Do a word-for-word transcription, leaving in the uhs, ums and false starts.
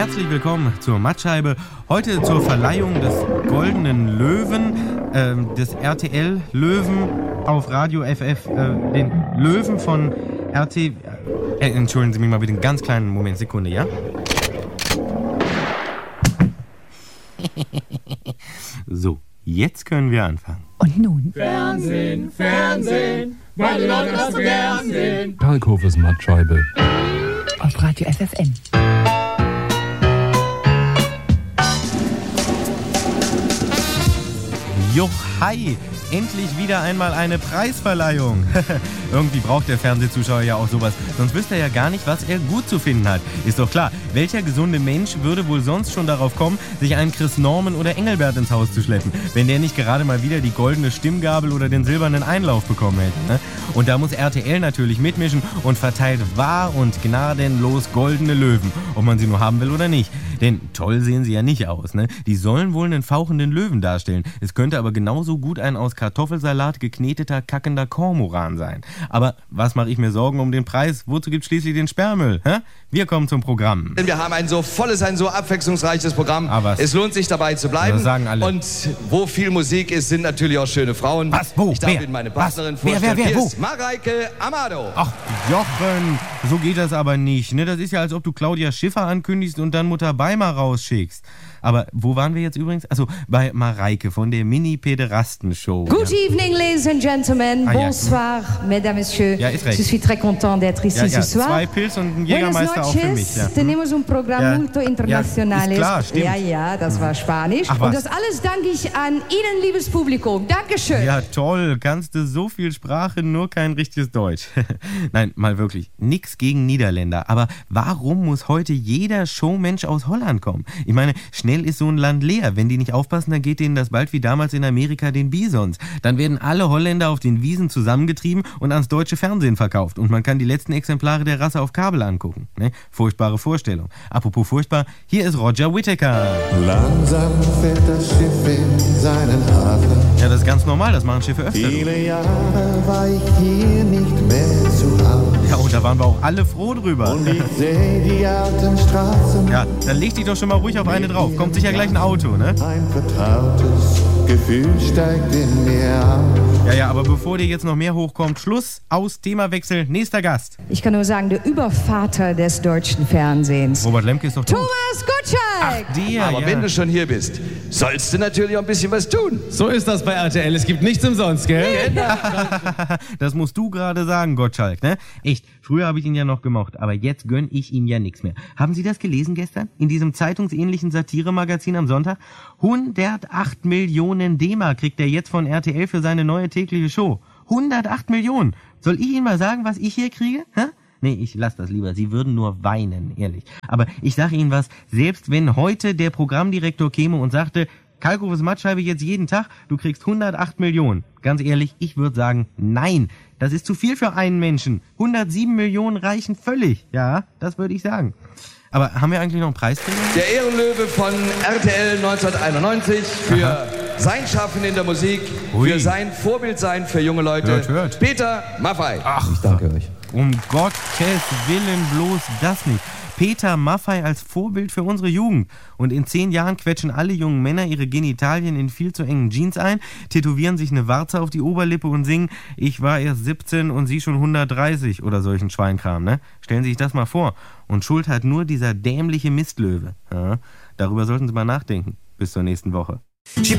Herzlich willkommen zur Mattscheibe. Heute zur Verleihung des Goldenen Löwen, äh, des R T L-Löwen auf Radio F F, äh, den Löwen von R T... Äh, entschuldigen Sie mich mal bitte einen ganz kleinen Moment, Sekunde, ja? So, jetzt können wir anfangen. Und nun? Fernsehen, Fernsehen, weil die Leute das so gern sehen. Kalkhofes Mattscheibe. Auf Radio F F N. Joch, hi! Endlich wieder einmal eine Preisverleihung. Irgendwie braucht der Fernsehzuschauer ja auch sowas. Sonst wüsste er ja gar nicht, was er gut zu finden hat. Ist doch klar, welcher gesunde Mensch würde wohl sonst schon darauf kommen, sich einen Chris Norman oder Engelbert ins Haus zu schleppen, wenn der nicht gerade mal wieder die goldene Stimmgabel oder den silbernen Einlauf bekommen hätte. Ne? Und da muss R T L natürlich mitmischen und verteilt wahr und gnadenlos goldene Löwen, ob man sie nur haben will oder nicht. Denn toll sehen sie ja nicht aus. Ne? Die sollen wohl einen fauchenden Löwen darstellen. Es könnte aber genauso gut ein aus Kartoffelsalat gekneteter, kackender Kormoran sein. Aber was mache ich mir Sorgen um den Preis? Wozu gibt schließlich den Sperrmüll? Hä? Wir kommen zum Programm. Wir haben ein so volles, ein so abwechslungsreiches Programm. Aber es lohnt sich dabei zu bleiben. Das sagen alle. Und wo viel Musik ist, sind natürlich auch schöne Frauen. Was? Wo? Ich darf Wer? Ihnen meine Was? Partnerin Wer, vorstellen. wer, wer? Hier Wo? ist Mareike Amado. Ach, Jochen, so geht das aber nicht. Ne? Das ist ja, als ob du Claudia Schiffer ankündigst und dann Mutter Beimer rausschickst. Aber wo waren wir jetzt übrigens? Also bei Mareike von der Mini-Pederasten-Show. Good ja. evening, ladies and gentlemen. Ah, ja. Bonsoir, mesdames, messieurs. Ja, ist recht. Je suis très content d'être ici Ja, ja, ce soir. zwei Pilz und ein Buenas Jägermeister auch für mich. noches. Ja. Tenemos un programa Ja. multo Ja, internacionales. ist klar, stimmt. ja, ja, das war Spanisch. Ach, und was? das alles danke ich an Ihnen, liebes Publikum. Dankeschön. Ja, toll. Kannst du so viel Sprache, nur kein richtiges Deutsch. Nein, mal wirklich. Nix gegen Niederländer. Aber warum muss heute jeder Showmensch aus Holland kommen? Ich meine, schnell ist so ein Land leer. Wenn die nicht aufpassen, dann geht denen das bald wie damals in Amerika den Bisons. Dann werden alle Holländer auf den Wiesen zusammengetrieben und ans deutsche Fernsehen verkauft. Und man kann die letzten Exemplare der Rasse auf Kabel angucken. Ne? Furchtbare Vorstellung. Apropos furchtbar, hier ist Roger Whittaker. Langsam fährt das Schiff in seinen Hafen. Ja, das ist ganz normal, das machen Schiffe öfter. Viele Jahre war ich hier nicht mehr zu Hause. Ja, und da waren wir auch alle froh drüber. Und ich sehe die alten Straßen. Ja, dann leg dich doch schon mal ruhig auf eine drauf. Kommt sicher gleich ein Auto, ne? Ein vertrautes Gefühl steigt in mir auf. Ja, ja, aber bevor dir jetzt noch mehr hochkommt, Schluss, aus, Themawechsel, nächster Gast. Ich kann nur sagen, der Übervater des deutschen Fernsehens. Robert Lemke ist doch tot. Thomas Gottschalk. Der, Aber ja. wenn du schon hier bist, sollst du natürlich auch ein bisschen was tun. So ist das bei R T L. Es gibt nichts umsonst, gell? Das musst du gerade sagen, Gottschalk, ne? Echt, früher habe ich ihn ja noch gemocht, aber jetzt gönn ich ihm ja nichts mehr. Haben Sie das gelesen gestern? In diesem zeitungsähnlichen Satiremagazin am Sonntag? hundertacht Millionen D-Mark kriegt er jetzt von R T L für seine neue tägliche Show. hundertacht Millionen! Soll ich Ihnen mal sagen, was ich hier kriege? Hä? Nee, ich lasse das lieber. Sie würden nur weinen, ehrlich. Aber ich sage Ihnen was, selbst wenn heute der Programmdirektor käme und sagte, Kalkhofes Mattscheibe jetzt jeden Tag, du kriegst hundertacht Millionen. Ganz ehrlich, ich würde sagen, nein, das ist zu viel für einen Menschen. hundertsieben Millionen reichen völlig. Ja, das würde ich sagen. Aber haben wir eigentlich noch einen Preisträger? Der Ehrenlöwe von R T L neunzehnhunderteinundneunzig für Aha. sein Schaffen in der Musik, Ui. für sein Vorbildsein für junge Leute. Hört, hört. Peter Maffay. Ach, ich danke euch. Um Gottes Willen bloß das nicht. Peter Maffay als Vorbild für unsere Jugend. Und in zehn Jahren quetschen alle jungen Männer ihre Genitalien in viel zu engen Jeans ein, tätowieren sich eine Warze auf die Oberlippe und singen, ich war erst siebzehn und sie schon hundertdreißig oder solchen Schweinkram, ne? Stellen Sie sich das mal vor. Und Schuld hat nur dieser dämliche Mistlöwe. Ja, darüber sollten Sie mal nachdenken. Bis zur nächsten Woche.